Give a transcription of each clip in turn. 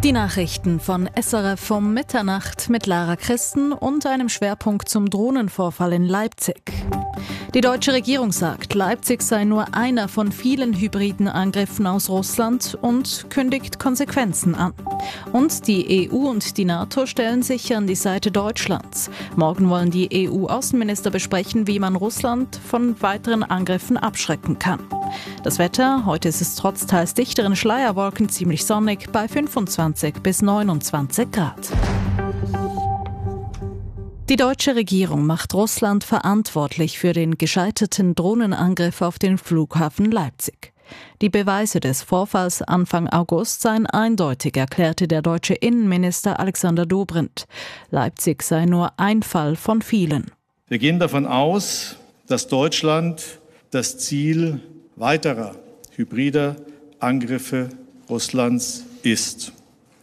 Die Nachrichten von SRF um Mitternacht mit Lara Christen und einem Schwerpunkt zum Drohnenvorfall in Leipzig. Die deutsche Regierung sagt, Leipzig sei nur einer von vielen hybriden Angriffen aus Russland und kündigt Konsequenzen an. Und die EU und die NATO stellen sich an die Seite Deutschlands. Morgen wollen die EU-Außenminister besprechen, wie man Russland von weiteren Angriffen abschrecken kann. Das Wetter, heute ist es trotz teils dichteren Schleierwolken ziemlich sonnig bei 25 bis 29 Grad. Die deutsche Regierung macht Russland verantwortlich für den gescheiterten Drohnenangriff auf den Flughafen Leipzig. Die Beweise des Vorfalls Anfang August seien eindeutig, erklärte der deutsche Innenminister Alexander Dobrindt. Leipzig sei nur ein Fall von vielen. Wir gehen davon aus, dass Deutschland das Ziel weiterer hybrider Angriffe Russlands ist.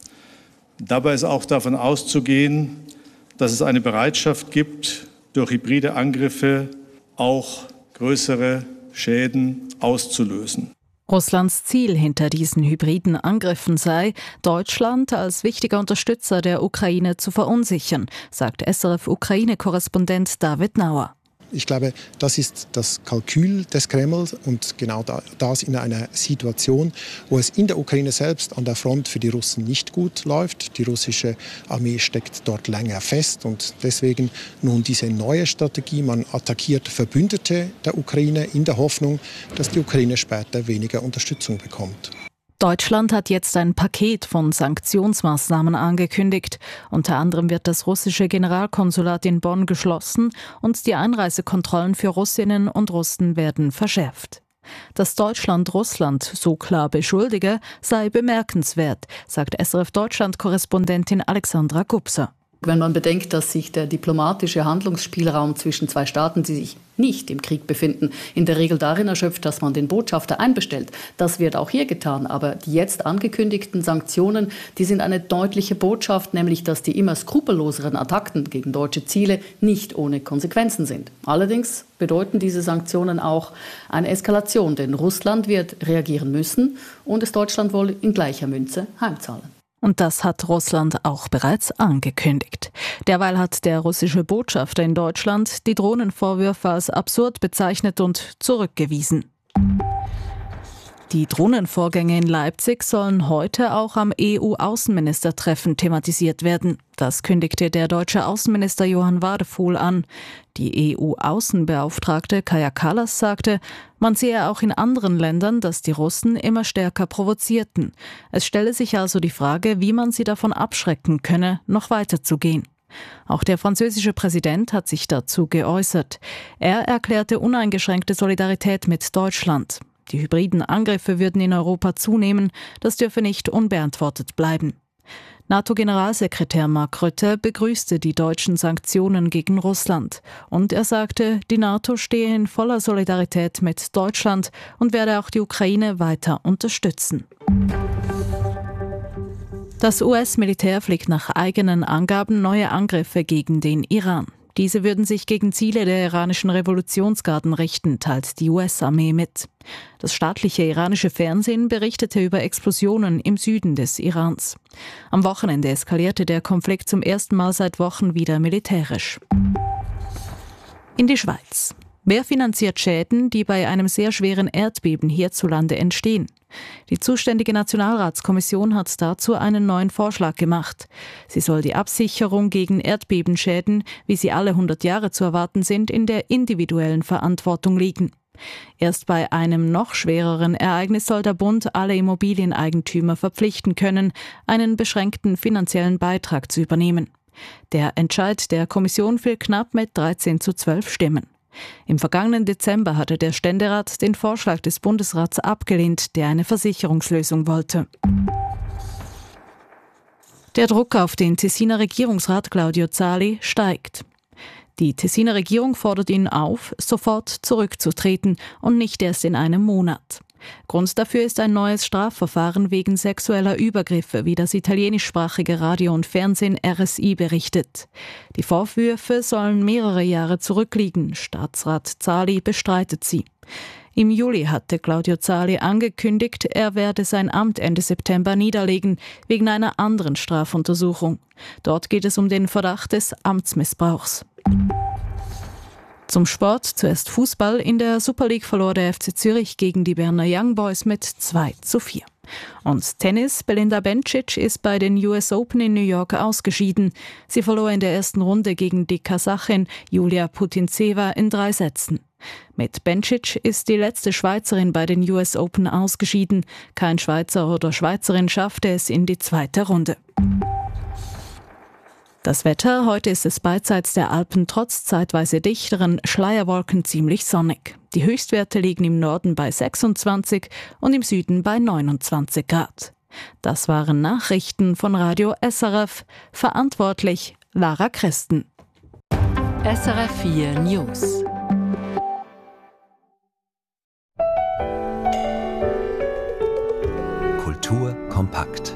Dabei ist auch davon auszugehen, dass es eine Bereitschaft gibt, durch hybride Angriffe auch größere Schäden auszulösen. Russlands Ziel hinter diesen hybriden Angriffen sei, Deutschland als wichtiger Unterstützer der Ukraine zu verunsichern, sagt SRF-Ukraine-Korrespondent David Nauer. Ich glaube, das ist das Kalkül des Kremls und genau das in einer Situation, wo es in der Ukraine selbst an der Front für die Russen nicht gut läuft. Die russische Armee steckt dort länger fest und deswegen nun diese neue Strategie. Man attackiert Verbündete der Ukraine in der Hoffnung, dass die Ukraine später weniger Unterstützung bekommt. Deutschland hat jetzt ein Paket von Sanktionsmaßnahmen angekündigt. Unter anderem wird das russische Generalkonsulat in Bonn geschlossen und die Einreisekontrollen für Russinnen und Russen werden verschärft. Dass Deutschland Russland so klar beschuldige, sei bemerkenswert, sagt SRF-Deutschland-Korrespondentin Alexandra Gubser. Wenn man bedenkt, dass sich der diplomatische Handlungsspielraum zwischen zwei Staaten, die sich nicht im Krieg befinden, in der Regel darin erschöpft, dass man den Botschafter einbestellt. Das wird auch hier getan. Aber die jetzt angekündigten Sanktionen, die sind eine deutliche Botschaft, nämlich dass die immer skrupelloseren Attacken gegen deutsche Ziele nicht ohne Konsequenzen sind. Allerdings bedeuten diese Sanktionen auch eine Eskalation, denn Russland wird reagieren müssen und es Deutschland wohl in gleicher Münze heimzahlen. Und das hat Russland auch bereits angekündigt. Derweil hat der russische Botschafter in Deutschland die Drohnenvorwürfe als absurd bezeichnet und zurückgewiesen. Die Drohnenvorgänge in Leipzig sollen heute auch am EU-Außenministertreffen thematisiert werden. Das kündigte der deutsche Außenminister Johann Wadephul an. Die EU-Außenbeauftragte Kaja Kallas sagte, man sehe auch in anderen Ländern, dass die Russen immer stärker provozierten. Es stelle sich also die Frage, wie man sie davon abschrecken könne, noch weiterzugehen. Auch der französische Präsident hat sich dazu geäußert. Er erklärte uneingeschränkte Solidarität mit Deutschland. Die hybriden Angriffe würden in Europa zunehmen, das dürfe nicht unbeantwortet bleiben. NATO-Generalsekretär Mark Rutte begrüßte die deutschen Sanktionen gegen Russland und er sagte, die NATO stehe in voller Solidarität mit Deutschland und werde auch die Ukraine weiter unterstützen. Das US-Militär fliegt nach eigenen Angaben neue Angriffe gegen den Iran. Diese würden sich gegen Ziele der iranischen Revolutionsgarden richten, teilt die US-Armee mit. Das staatliche iranische Fernsehen berichtete über Explosionen im Süden des Irans. Am Wochenende eskalierte der Konflikt zum ersten Mal seit Wochen wieder militärisch. In die Schweiz. Wer finanziert Schäden, die bei einem sehr schweren Erdbeben hierzulande entstehen? Die zuständige Nationalratskommission hat dazu einen neuen Vorschlag gemacht. Sie soll die Absicherung gegen Erdbebenschäden, wie sie alle 100 Jahre zu erwarten sind, in der individuellen Verantwortung liegen. Erst bei einem noch schwereren Ereignis soll der Bund alle Immobilieneigentümer verpflichten können, einen beschränkten finanziellen Beitrag zu übernehmen. Der Entscheid der Kommission fiel knapp mit 13:12 Stimmen. Im vergangenen Dezember hatte der Ständerat den Vorschlag des Bundesrats abgelehnt, der eine Versicherungslösung wollte. Der Druck auf den Tessiner Regierungsrat Claudio Zali steigt. Die Tessiner Regierung fordert ihn auf, sofort zurückzutreten und nicht erst in einem Monat. Grund dafür ist ein neues Strafverfahren wegen sexueller Übergriffe, wie das italienischsprachige Radio und Fernsehen RSI berichtet. Die Vorwürfe sollen mehrere Jahre zurückliegen. Staatsrat Zali bestreitet sie. Im Juli hatte Claudio Zali angekündigt, er werde sein Amt Ende September niederlegen, wegen einer anderen Strafuntersuchung. Dort geht es um den Verdacht des Amtsmissbrauchs. Zum Sport, zuerst Fußball. In der Super League verlor der FC Zürich gegen die Berner Young Boys mit 2:4. Und Tennis, Belinda Bencic ist bei den US Open in New York ausgeschieden. Sie verlor in der ersten Runde gegen die Kasachin Julia Putintseva in 3 Sätzen. Mit Bencic ist die letzte Schweizerin bei den US Open ausgeschieden. Kein Schweizer oder Schweizerin schaffte es in die zweite Runde. Das Wetter, heute ist es beidseits der Alpen trotz zeitweise dichteren Schleierwolken ziemlich sonnig. Die Höchstwerte liegen im Norden bei 26 und im Süden bei 29 Grad. Das waren Nachrichten von Radio SRF. Verantwortlich Lara Christen. SRF 4 News. Kultur kompakt.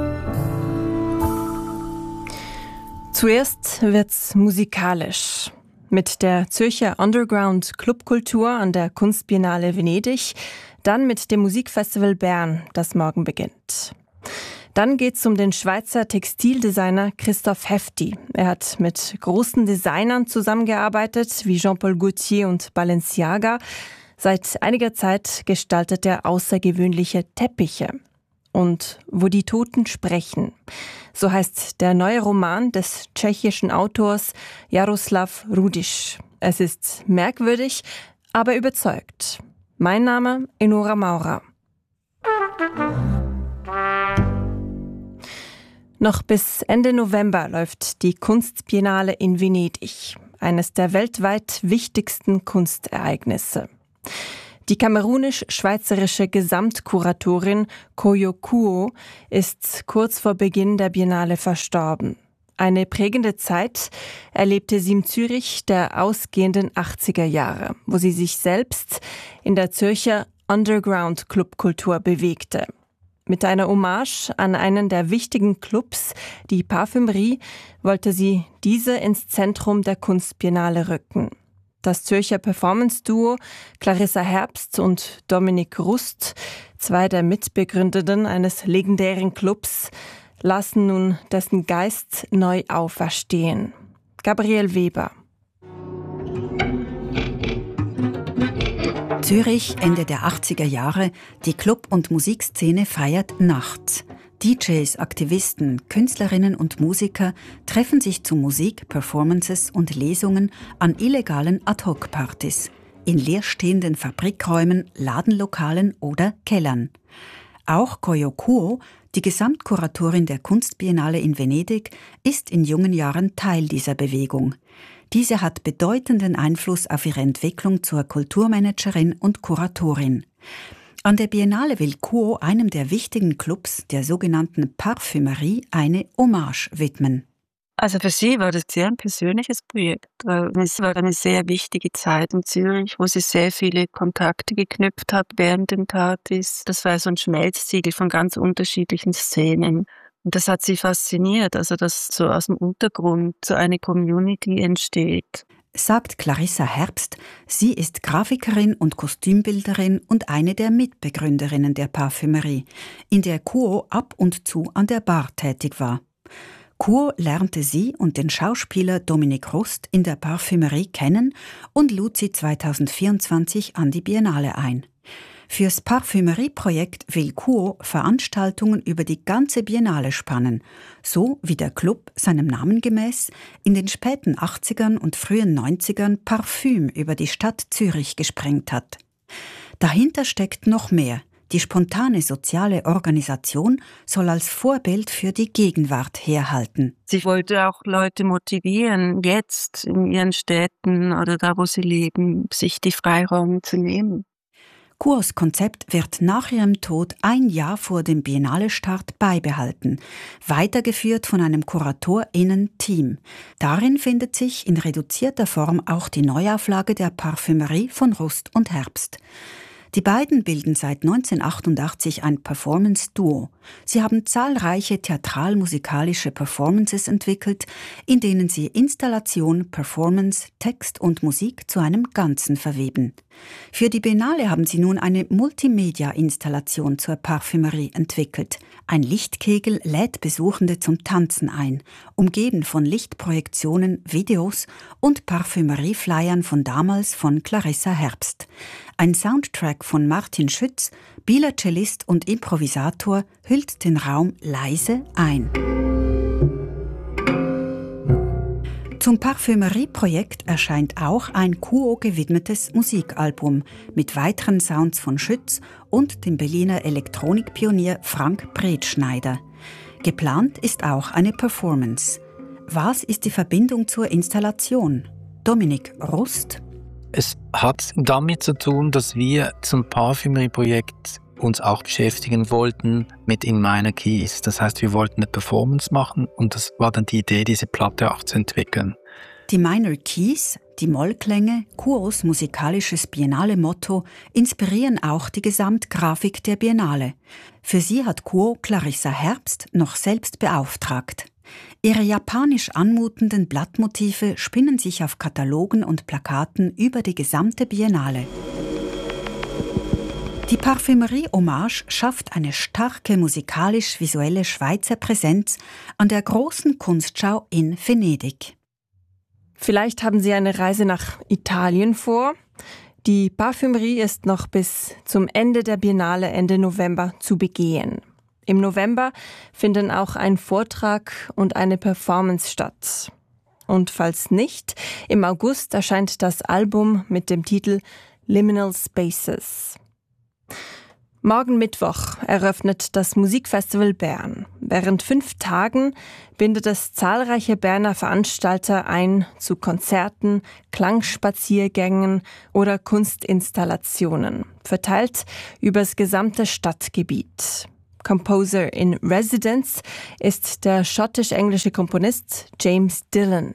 Zuerst wird's musikalisch. Mit der Zürcher Underground Clubkultur an der Kunstbiennale Venedig, dann mit dem Musikfestival Bern, das morgen beginnt. Dann geht's um den Schweizer Textildesigner Christoph Hefti. Er hat mit großen Designern zusammengearbeitet, wie Jean-Paul Gaultier und Balenciaga. Seit einiger Zeit gestaltet er außergewöhnliche Teppiche. Und wo die Toten sprechen. So heißt der neue Roman des tschechischen Autors Jaroslav Rudiš. Es ist merkwürdig, aber überzeugt. Mein Name Enora Maurer. Noch bis Ende November läuft die Kunstbiennale in Venedig, eines der weltweit wichtigsten Kunstereignisse. Die kamerunisch-schweizerische Gesamtkuratorin Koyo Kuo ist kurz vor Beginn der Biennale verstorben. Eine prägende Zeit erlebte sie in Zürich der ausgehenden 80er Jahre, wo sie sich selbst in der Zürcher Underground-Clubkultur bewegte. Mit einer Hommage an einen der wichtigen Clubs, die Parfümerie, wollte sie diese ins Zentrum der Kunstbiennale rücken. Das Zürcher Performance-Duo Clarissa Herbst und Dominik Rust, 2 der Mitbegründenden eines legendären Clubs, lassen nun dessen Geist neu auferstehen. Gabriel Weber. Zürich, Ende der 80er Jahre, die Club- und Musikszene feiert Nacht. DJs, Aktivisten, Künstlerinnen und Musiker treffen sich zu Musik, Performances und Lesungen an illegalen Ad-Hoc-Partys, in leerstehenden Fabrikräumen, Ladenlokalen oder Kellern. Auch Koyo Kuo, die Gesamtkuratorin der Kunstbiennale in Venedig, ist in jungen Jahren Teil dieser Bewegung. Diese hat bedeutenden Einfluss auf ihre Entwicklung zur Kulturmanagerin und Kuratorin. An der Biennale will Kuo einem der wichtigen Clubs, der sogenannten Parfümerie, eine Hommage widmen. Also für sie war das sehr ein persönliches Projekt. Es war eine sehr wichtige Zeit in Zürich, wo sie sehr viele Kontakte geknüpft hat während den Partys. Das war so ein Schmelztiegel von ganz unterschiedlichen Szenen. Und das hat sie fasziniert, also dass so aus dem Untergrund so eine Community entsteht. Sagt Clarissa Herbst. Sie ist Grafikerin und Kostümbilderin und eine der Mitbegründerinnen der Parfümerie, in der Kuo ab und zu an der Bar tätig war. Kuo lernte sie und den Schauspieler Dominik Rust in der Parfümerie kennen und lud sie 2024 an die Biennale ein. Fürs Parfümerie-Projekt will Kuo Veranstaltungen über die ganze Biennale spannen, so wie der Club seinem Namen gemäß in den späten 80ern und frühen 90ern Parfüm über die Stadt Zürich gesprengt hat. Dahinter steckt noch mehr. Die spontane soziale Organisation soll als Vorbild für die Gegenwart herhalten. Sie wollte auch Leute motivieren, jetzt in ihren Städten oder da, wo sie leben, sich die Freiräume zu nehmen. Kuos Konzept wird nach ihrem Tod 1 Jahr vor dem Biennale-Start beibehalten, weitergeführt von einem KuratorInnen-Team. Darin findet sich in reduzierter Form auch die Neuauflage der Parfümerie von Rust und Herbst. Die beiden bilden seit 1988 ein Performance-Duo. Sie haben zahlreiche theatralmusikalische Performances entwickelt, in denen sie Installation, Performance, Text und Musik zu einem Ganzen verweben. Für die Biennale haben sie nun eine Multimedia-Installation zur Parfümerie entwickelt. Ein Lichtkegel lädt Besuchende zum Tanzen ein, umgeben von Lichtprojektionen, Videos und Parfümerie-Flyern von damals von Clarissa Herbst. Ein Soundtrack von Martin Schütz, Bieler Cellist und Improvisator, hüllt den Raum leise ein. Zum Parfümerie-Projekt erscheint auch ein QO-gewidmetes Musikalbum mit weiteren Sounds von Schütz und dem Berliner Elektronikpionier Frank Bretschneider. Geplant ist auch eine Performance. Was ist die Verbindung zur Installation? Dominik Rust. Es hat damit zu tun, dass wir zum Parfümerie-Projekt uns auch beschäftigen wollten mit In Minor Keys. Das heißt, wir wollten eine Performance machen und das war dann die Idee, diese Platte auch zu entwickeln. Die Minor Keys, die Mollklänge, QOs musikalisches Biennale-Motto, inspirieren auch die Gesamtgrafik der Biennale. Für sie hat QO Clarissa Herbst noch selbst beauftragt. Ihre japanisch anmutenden Blattmotive spinnen sich auf Katalogen und Plakaten über die gesamte Biennale. Die Parfümerie-Hommage schafft eine starke musikalisch-visuelle Schweizer Präsenz an der großen Kunstschau in Venedig. Vielleicht haben Sie eine Reise nach Italien vor. Die Parfümerie ist noch bis zum Ende der Biennale Ende November zu begehen. Im November finden auch ein Vortrag und eine Performance statt. Und falls nicht, im August erscheint das Album mit dem Titel Liminal Spaces. Morgen Mittwoch eröffnet das Musikfestival Bern. Während 5 Tagen bindet es zahlreiche Berner Veranstalter ein zu Konzerten, Klangspaziergängen oder Kunstinstallationen, verteilt übers gesamte Stadtgebiet. Composer in Residence ist der schottisch-englische Komponist James Dillon.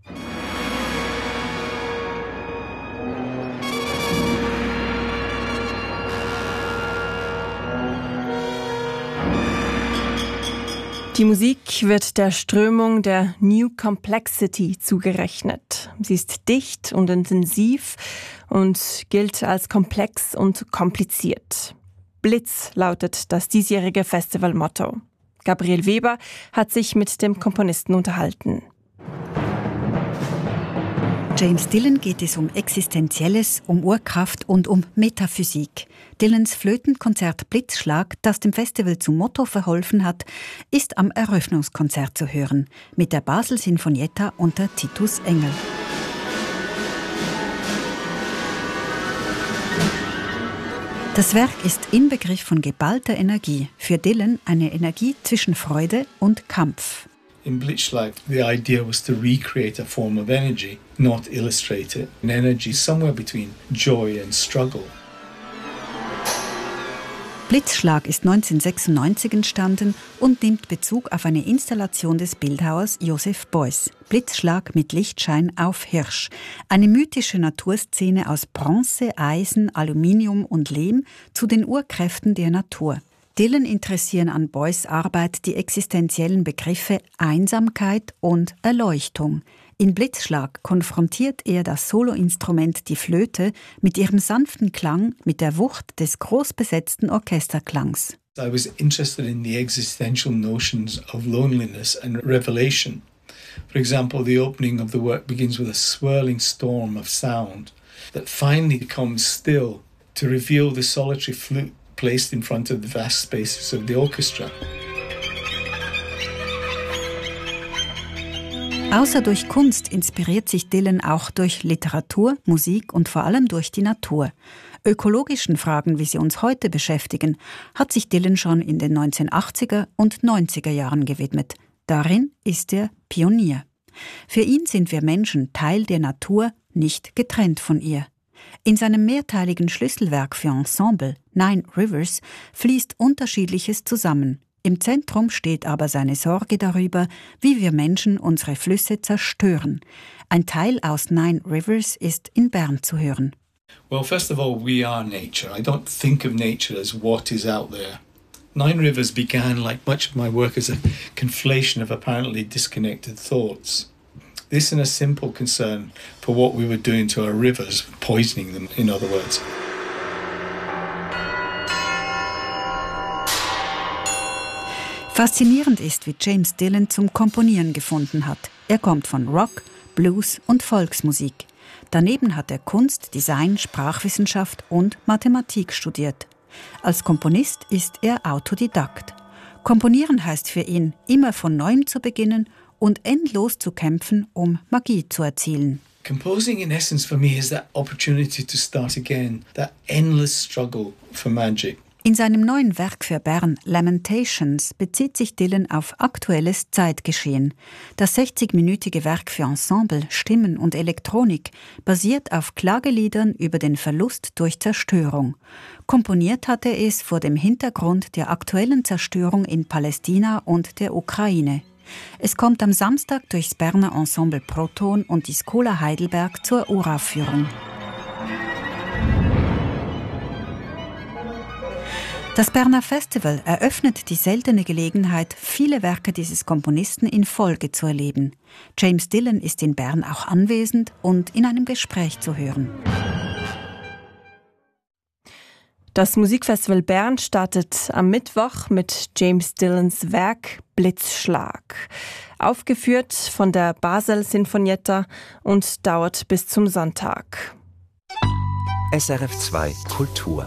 Die Musik wird der Strömung der New Complexity zugerechnet. Sie ist dicht und intensiv und gilt als komplex und kompliziert. Blitz lautet das diesjährige Festivalmotto. Gabriel Weber hat sich mit dem Komponisten unterhalten. James Dillon geht es um Existenzielles, um Urkraft und um Metaphysik. Dillons Flötenkonzert Blitzschlag, das dem Festival zum Motto verholfen hat, ist am Eröffnungskonzert zu hören, mit der Basel Sinfonietta unter Titus Engel. Das Werk ist Inbegriff von geballter Energie. Für Dillon eine Energie zwischen Freude und Kampf. In Blitzschlag, the idea was to recreate a form of energy, not illustrate it. An energy somewhere between joy and struggle. Blitzschlag ist 1996 entstanden und nimmt Bezug auf eine Installation des Bildhauers Joseph Beuys. Blitzschlag mit Lichtschein auf Hirsch. Eine mythische Naturszene aus Bronze, Eisen, Aluminium und Lehm zu den Urkräften der Natur. Dillon interessieren an Beuys Arbeit die existenziellen Begriffe Einsamkeit und Erleuchtung. In Blitzschlag konfrontiert er das Soloinstrument, die Flöte, mit ihrem sanften Klang mit der Wucht des großbesetzten Orchesterklangs. I was interested in the existential notions of loneliness and revelation. For example, the opening of the work begins with a swirling storm of sound that finally becomes still to reveal the solitary flute placed in front of the vast spaces of the orchestra. Außer durch Kunst inspiriert sich Dillon auch durch Literatur, Musik und vor allem durch die Natur. Ökologischen Fragen, wie sie uns heute beschäftigen, hat sich Dillon schon in den 1980er und 90er Jahren gewidmet. Darin ist er Pionier. Für ihn sind wir Menschen Teil der Natur, nicht getrennt von ihr. In seinem mehrteiligen Schlüsselwerk für Ensemble, 9 Rivers, fließt Unterschiedliches zusammen. Im Zentrum steht aber seine Sorge darüber, wie wir Menschen unsere Flüsse zerstören. Ein Teil aus 9 Rivers ist in Bern zu hören. Well, first of all, we are nature. I don't think of nature as what is out there. Nine Rivers began, like much of my work, as a conflation of apparently disconnected thoughts. This and a simple concern for what we were doing to our rivers, poisoning them, in other words. Faszinierend ist, wie James Dillon zum Komponieren gefunden hat. Er kommt von Rock, Blues und Volksmusik. Daneben hat er Kunst, Design, Sprachwissenschaft und Mathematik studiert. Als Komponist ist er Autodidakt. Komponieren heißt für ihn, immer von Neuem zu beginnen und endlos zu kämpfen, um Magie zu erzielen. Composing in essence for me is that opportunity to start again, that endless struggle for magic. In seinem neuen Werk für Bern, Lamentations, bezieht sich Dillon auf aktuelles Zeitgeschehen. Das 60-minütige Werk für Ensemble, Stimmen und Elektronik basiert auf Klageliedern über den Verlust durch Zerstörung. Komponiert hat er es vor dem Hintergrund der aktuellen Zerstörung in Palästina und der Ukraine. Es kommt am Samstag durchs Berner Ensemble Proton und die Schola Heidelberg zur Uraufführung. Das Berner Festival eröffnet die seltene Gelegenheit, viele Werke dieses Komponisten in Folge zu erleben. James Dillon ist in Bern auch anwesend und in einem Gespräch zu hören. Das Musikfestival Bern startet am Mittwoch mit James Dillons Werk Blitzschlag. Aufgeführt von der Basel Sinfonietta und dauert bis zum Sonntag. SRF 2 Kultur.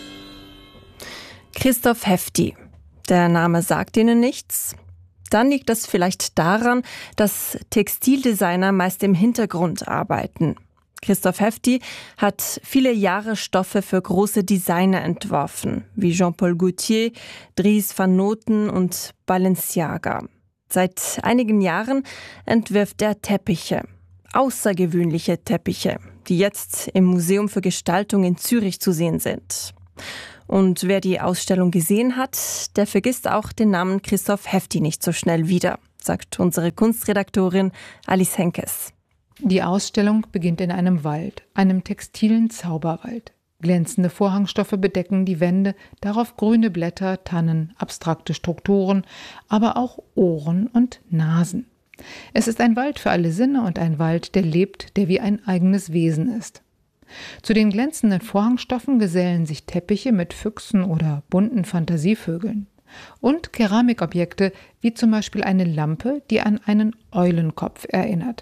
Christoph Hefti. Der Name sagt Ihnen nichts? Dann liegt das vielleicht daran, dass Textildesigner meist im Hintergrund arbeiten. Christoph Hefti hat viele Jahre Stoffe für große Designer entworfen, wie Jean-Paul Gaultier, Dries van Noten und Balenciaga. Seit einigen Jahren entwirft er Teppiche, außergewöhnliche Teppiche, die jetzt im Museum für Gestaltung in Zürich zu sehen sind. Und wer die Ausstellung gesehen hat, der vergisst auch den Namen Christoph Hefti nicht so schnell wieder, sagt unsere Kunstredaktorin Alice Henkes. Die Ausstellung beginnt in einem Wald, einem textilen Zauberwald. Glänzende Vorhangstoffe bedecken die Wände, darauf grüne Blätter, Tannen, abstrakte Strukturen, aber auch Ohren und Nasen. Es ist ein Wald für alle Sinne und ein Wald, der lebt, der wie ein eigenes Wesen ist. Zu den glänzenden Vorhangstoffen gesellen sich Teppiche mit Füchsen oder bunten Fantasievögeln. Und Keramikobjekte, wie zum Beispiel eine Lampe, die an einen Eulenkopf erinnert.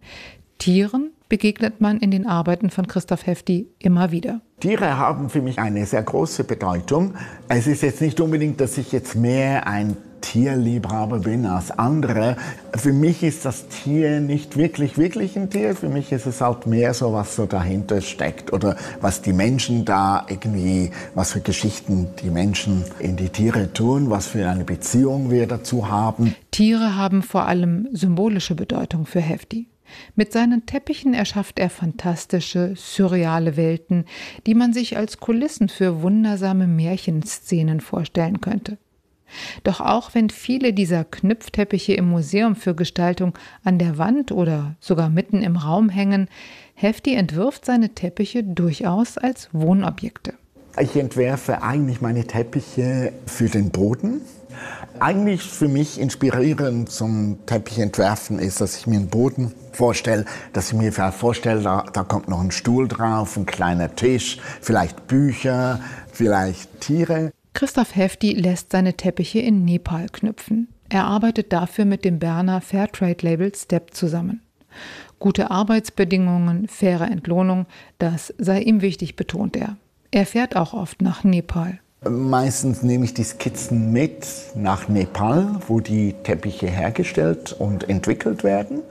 Tieren begegnet man in den Arbeiten von Christoph Hefti immer wieder. Tiere haben für mich eine sehr große Bedeutung. Es ist jetzt nicht unbedingt, dass ich jetzt mehr ein Tierliebhaber bin als andere. Für mich ist das Tier nicht wirklich ein Tier. Für mich ist es halt mehr so, was so dahinter steckt oder was die Menschen da irgendwie, was für Geschichten die Menschen in die Tiere tun, was für eine Beziehung wir dazu haben. Tiere haben vor allem symbolische Bedeutung für Hefti. Mit seinen Teppichen erschafft er fantastische, surreale Welten, die man sich als Kulissen für wundersame Märchenszenen vorstellen könnte. Doch auch wenn viele dieser Knüpfteppiche im Museum für Gestaltung an der Wand oder sogar mitten im Raum hängen, Hefti entwirft seine Teppiche durchaus als Wohnobjekte. Ich entwerfe eigentlich meine Teppiche für den Boden. Eigentlich für mich inspirierend zum Teppichentwerfen ist, dass ich mir einen Boden vorstelle, dass ich mir vorstelle, da kommt noch ein Stuhl drauf, ein kleiner Tisch, vielleicht Bücher, vielleicht Tiere. Christoph Hefti lässt seine Teppiche in Nepal knüpfen. Er arbeitet dafür mit dem Berner Fairtrade-Label Step zusammen. Gute Arbeitsbedingungen, faire Entlohnung, das sei ihm wichtig, betont er. Er fährt auch oft nach Nepal. Meistens nehme ich die Skizzen mit nach Nepal, wo die Teppiche hergestellt und entwickelt werden.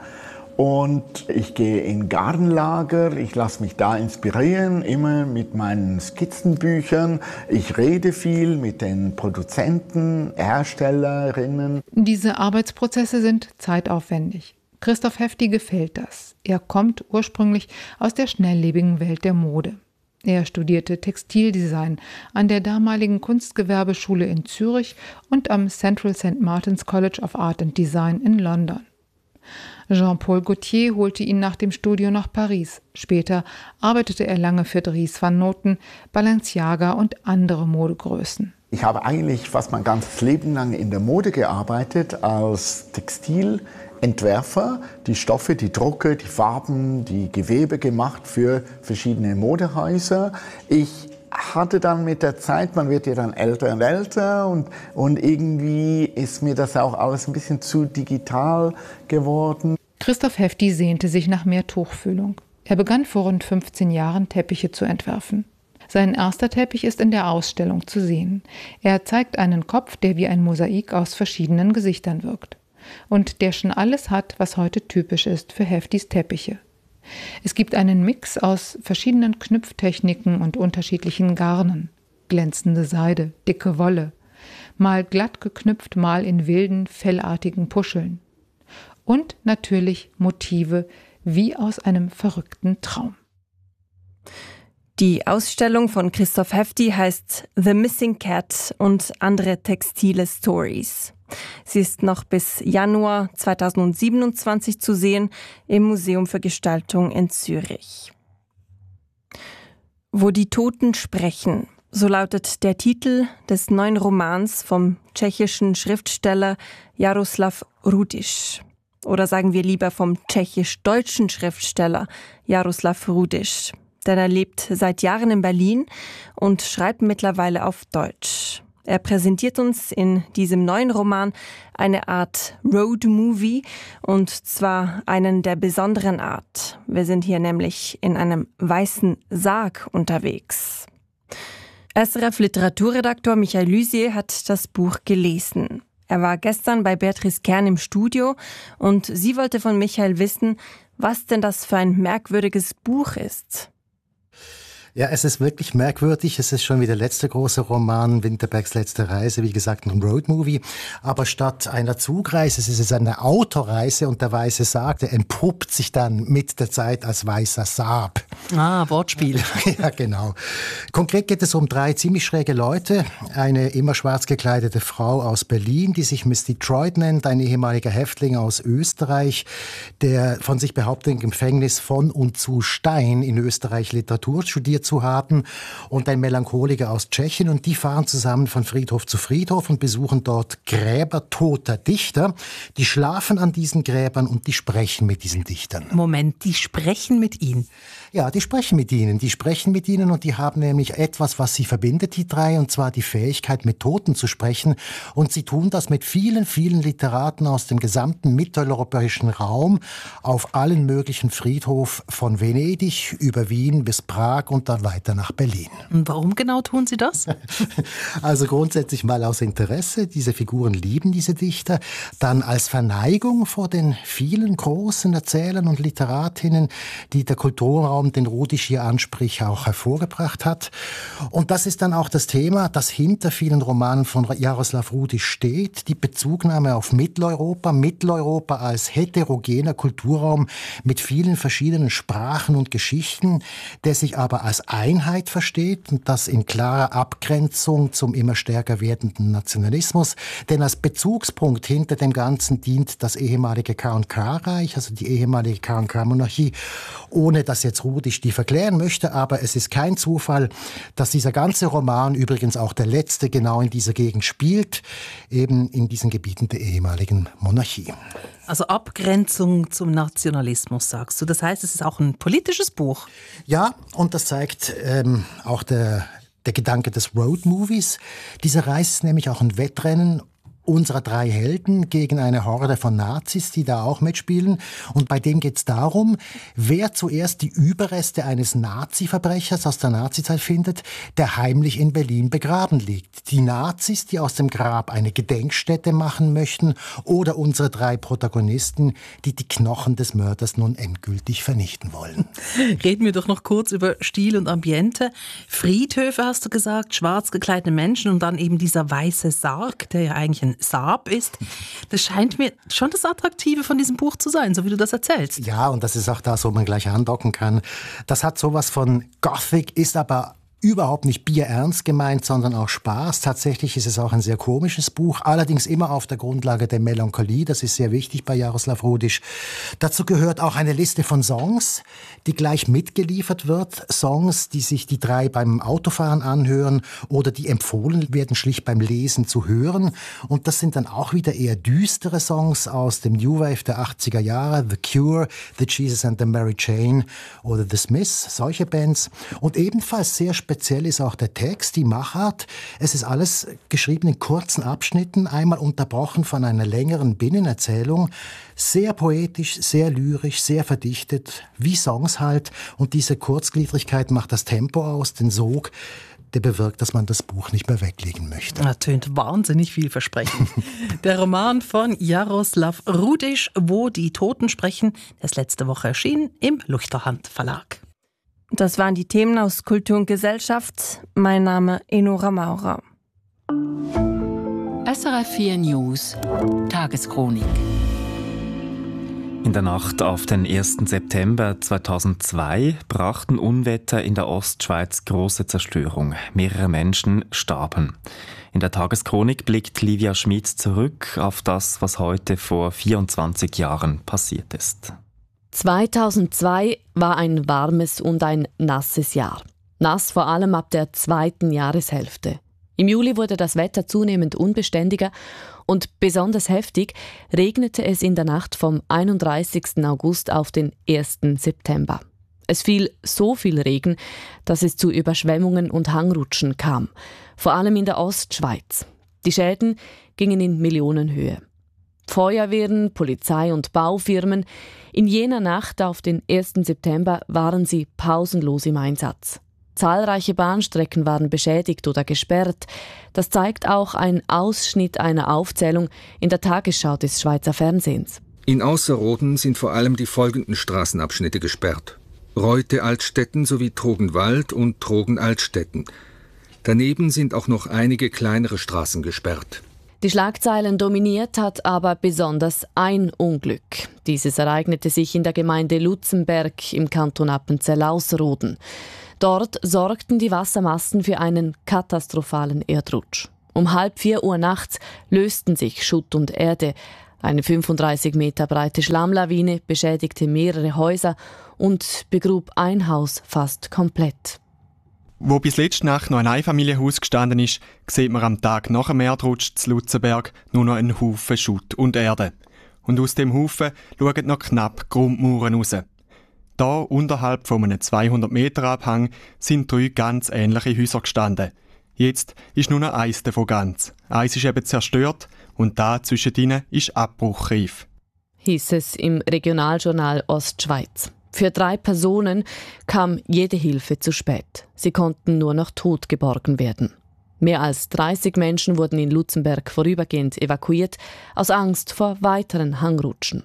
Und ich gehe in Gartenlager, ich lasse mich da inspirieren, immer mit meinen Skizzenbüchern. Ich rede viel mit den Produzenten, Herstellerinnen. Diese Arbeitsprozesse sind zeitaufwendig. Christoph Hefti gefällt das. Er kommt ursprünglich aus der schnelllebigen Welt der Mode. Er studierte Textildesign an der damaligen Kunstgewerbeschule in Zürich und am Central St. Martin's College of Art and Design in London. Jean-Paul Gaultier holte ihn nach dem Studio nach Paris. Später arbeitete er lange für Dries van Noten, Balenciaga und andere Modegrößen. Ich habe eigentlich fast mein ganzes Leben lang in der Mode gearbeitet, als Textilentwerfer, die Stoffe, die Drucke, die Farben, die Gewebe gemacht für verschiedene Modehäuser. Ich hatte dann mit der Zeit, man wird ja dann älter und älter und irgendwie ist mir das auch alles ein bisschen zu digital geworden. Christoph Hefti sehnte sich nach mehr Tuchfühlung. Er begann vor rund 15 Jahren, Teppiche zu entwerfen. Sein erster Teppich ist in der Ausstellung zu sehen. Er zeigt einen Kopf, der wie ein Mosaik aus verschiedenen Gesichtern wirkt. Und der schon alles hat, was heute typisch ist für Heftis Teppiche. Es gibt einen Mix aus verschiedenen Knüpftechniken und unterschiedlichen Garnen. Glänzende Seide, dicke Wolle, mal glatt geknüpft, mal in wilden, fellartigen Puscheln. Und natürlich Motive wie aus einem verrückten Traum. Die Ausstellung von Christoph Hefti heißt The Missing Cat und andere textile Stories. Sie ist noch bis Januar 2027 zu sehen im Museum für Gestaltung in Zürich. Wo die Toten sprechen, so lautet der Titel des neuen Romans vom tschechischen Schriftsteller Jaroslav Rudiš. Oder sagen wir lieber vom tschechisch-deutschen Schriftsteller Jaroslav Rudiš. Denn er lebt seit Jahren in Berlin und schreibt mittlerweile auf Deutsch. Er präsentiert uns in diesem neuen Roman eine Art Road-Movie, und zwar einen der besonderen Art. Wir sind hier nämlich in einem weißen Sarg unterwegs. SRF-Literaturredaktor Michael Lysier hat das Buch gelesen. Er war gestern bei Beatrice Kern im Studio und sie wollte von Michael wissen, was denn das für ein merkwürdiges Buch ist. Ja, es ist wirklich merkwürdig. Es ist schon wie der letzte große Roman, Winterbergs letzte Reise, wie gesagt, ein Roadmovie. Aber statt einer Zugreise, es ist eine Autoreise, und der weiße Sarg, der entpuppt sich dann mit der Zeit als weißer Saab. Ah, Wortspiel. Ja, genau. Konkret geht es um 3 ziemlich schräge Leute. Eine immer schwarz gekleidete Frau aus Berlin, die sich Miss Detroit nennt, ein ehemaliger Häftling aus Österreich, der von sich behauptet, im Gefängnis von und zu Stein in Österreich Literatur studiert zu haben, und ein Melancholiker aus Tschechien, und die fahren zusammen von Friedhof zu Friedhof und besuchen dort Gräber toter Dichter. Die schlafen an diesen Gräbern und die sprechen mit diesen Dichtern. Moment, die sprechen mit ihnen? Ja, die sprechen mit ihnen. Die sprechen mit ihnen, und die haben nämlich etwas, was sie verbindet, die 3, und zwar die Fähigkeit, mit Toten zu sprechen. Und sie tun das mit vielen, vielen Literaten aus dem gesamten mitteleuropäischen Raum auf allen möglichen Friedhof von Venedig über Wien bis Prag und dann weiter nach Berlin. Und warum genau tun Sie das? Also grundsätzlich mal aus Interesse. Diese Figuren lieben diese Dichter. Dann als Verneigung vor den vielen großen Erzählern und Literatinnen, die der Kulturraum, den Rudiš hier anspricht, auch hervorgebracht hat. Und das ist dann auch das Thema, das hinter vielen Romanen von Jaroslav Rudiš steht. Die Bezugnahme auf Mitteleuropa. Mitteleuropa als heterogener Kulturraum mit vielen verschiedenen Sprachen und Geschichten, der sich aber als Einheit versteht, und das in klarer Abgrenzung zum immer stärker werdenden Nationalismus. Denn als Bezugspunkt hinter dem Ganzen dient das ehemalige K&K-Reich, also die ehemalige K&K-Monarchie, ohne dass jetzt Rudiš die verklären möchte. Aber es ist kein Zufall, dass dieser ganze Roman, übrigens auch der letzte, genau in dieser Gegend spielt, eben in diesen Gebieten der ehemaligen Monarchie. Also Abgrenzung zum Nationalismus, sagst du. Das heißt, es ist auch ein politisches Buch. Ja, und das zeigt auch der Gedanke des Road-Movies. Diese Reise ist nämlich auch ein Wettrennen unserer 3 Helden gegen eine Horde von Nazis, die da auch mitspielen. Und bei dem geht es darum, wer zuerst die Überreste eines Nazi-Verbrechers aus der Nazizeit findet, der heimlich in Berlin begraben liegt. Die Nazis, die aus dem Grab eine Gedenkstätte machen möchten, oder unsere 3 Protagonisten, die die Knochen des Mörders nun endgültig vernichten wollen. Reden wir doch noch kurz über Stil und Ambiente. Friedhöfe, hast du gesagt, schwarz gekleidete Menschen und dann eben dieser weiße Sarg, der ja eigentlich ein Saab ist. Das scheint mir schon das Attraktive von diesem Buch zu sein, so wie du das erzählst. Ja, und das ist auch das, wo man gleich andocken kann. Das hat sowas von Gothic, ist aber überhaupt nicht bierernst gemeint, sondern auch Spaß. Tatsächlich ist es auch ein sehr komisches Buch, allerdings immer auf der Grundlage der Melancholie. Das ist sehr wichtig bei Jaroslav Rudisch. Dazu gehört auch eine Liste von Songs, die gleich mitgeliefert wird. Songs, die sich die drei beim Autofahren anhören oder die empfohlen werden, schlicht beim Lesen zu hören. Und das sind dann auch wieder eher düstere Songs aus dem New Wave der 80er Jahre. The Cure, The Jesus and the Mary Chain oder The Smiths, solche Bands. Und ebenfalls sehr speziell ist auch der Text, die Machart. Es ist alles geschrieben in kurzen Abschnitten, einmal unterbrochen von einer längeren Binnenerzählung. Sehr poetisch, sehr lyrisch, sehr verdichtet, wie Songs halt. Und diese Kurzgliedrigkeit macht das Tempo aus, den Sog, der bewirkt, dass man das Buch nicht mehr weglegen möchte. Das tönt wahnsinnig vielversprechend. Der Roman von Jaroslav Rudisch, Wo die Toten sprechen, der ist letzte Woche erschienen im Luchterhand Verlag. Das waren die Themen aus Kultur und Gesellschaft. Mein Name Enora Maurer. SRF 4 News Tageschronik. In der Nacht auf den 1. September 2002 brachten Unwetter in der Ostschweiz große Zerstörung. Mehrere Menschen starben. In der Tageschronik blickt Livia Schmid zurück auf das, was heute vor 24 Jahren passiert ist. 2002 war ein warmes und ein nasses Jahr. Nass vor allem ab der zweiten Jahreshälfte. Im Juli wurde das Wetter zunehmend unbeständiger und besonders heftig regnete es in der Nacht vom 31. August auf den 1. September. Es fiel so viel Regen, dass es zu Überschwemmungen und Hangrutschen kam, vor allem in der Ostschweiz. Die Schäden gingen in Millionenhöhe. Feuerwehren, Polizei und Baufirmen. In jener Nacht auf den 1. September waren sie pausenlos im Einsatz. Zahlreiche Bahnstrecken waren beschädigt oder gesperrt. Das zeigt auch ein Ausschnitt einer Aufzählung in der Tagesschau des Schweizer Fernsehens. In Ausserrhoden sind vor allem die folgenden Straßenabschnitte gesperrt: Reute-Altstetten sowie Trogenwald und Trogen-Altstetten. Daneben sind auch noch einige kleinere Straßen gesperrt. Die Schlagzeilen dominiert hat aber besonders ein Unglück. Dieses ereignete sich in der Gemeinde Lutzenberg im Kanton Appenzell-Ausserrhoden. Dort sorgten die Wassermassen für einen katastrophalen Erdrutsch. Um 3:30 Uhr nachts lösten sich Schutt und Erde. Eine 35 Meter breite Schlammlawine beschädigte mehrere Häuser und begrub ein Haus fast komplett. Wo bis letzte Nacht noch ein Einfamilienhaus gestanden ist, sieht man am Tag nach dem Erdrutsch zu Lutzenberg nur noch einen Haufen Schutt und Erde. Und aus dem Haufen schauen noch knapp Grundmauern raus. Da unterhalb von einem 200-Meter-Abhang sind 3 ganz ähnliche Häuser gestanden. Jetzt ist nur noch eins davon ganz. Eins ist eben zerstört und da zwischen ihnen ist abbruchreif. Hieß es im Regionaljournal Ostschweiz. Für 3 Personen kam jede Hilfe zu spät. Sie konnten nur noch tot geborgen werden. Mehr als 30 Menschen wurden in Lutzenberg vorübergehend evakuiert, aus Angst vor weiteren Hangrutschen.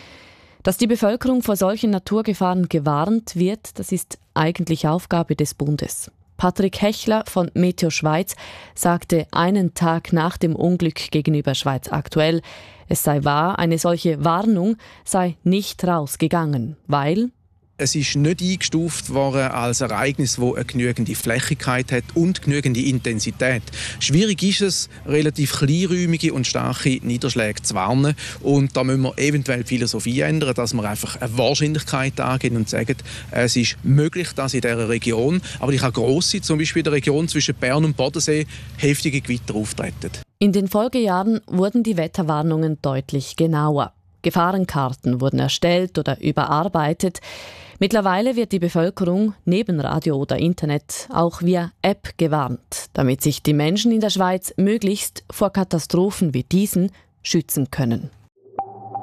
Dass die Bevölkerung vor solchen Naturgefahren gewarnt wird, das ist eigentlich Aufgabe des Bundes. Patrick Hechler von Meteo Schweiz sagte einen Tag nach dem Unglück gegenüber Schweiz Aktuell, es sei wahr, eine solche Warnung sei nicht rausgegangen, weil es ist nicht eingestuft worden als Ereignis, das eine genügende Flächigkeit hat und genügende Intensität. Schwierig ist es, relativ kleinräumige und starke Niederschläge zu warnen. Und da müssen wir eventuell die Philosophie ändern, dass wir einfach eine Wahrscheinlichkeit angehen und sagen, es ist möglich, dass in dieser Region, aber die kann gross sein, zum Beispiel in der Region zwischen Bern und Bodensee, heftige Gewitter auftreten. In den Folgejahren wurden die Wetterwarnungen deutlich genauer. Gefahrenkarten wurden erstellt oder überarbeitet. Mittlerweile wird die Bevölkerung neben Radio oder Internet auch via App gewarnt, damit sich die Menschen in der Schweiz möglichst vor Katastrophen wie diesen schützen können.